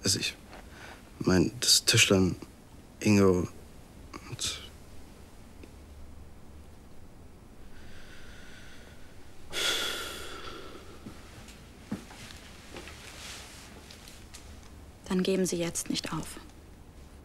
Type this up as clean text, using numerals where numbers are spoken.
Also ich meine, das Tischlern, Ingo und... Dann geben Sie jetzt nicht auf.